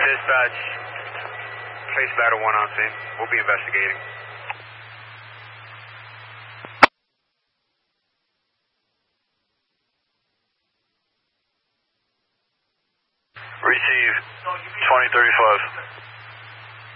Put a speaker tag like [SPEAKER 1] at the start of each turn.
[SPEAKER 1] Dispatch, place battle 1 on scene. We'll be investigating.
[SPEAKER 2] Receive 2035.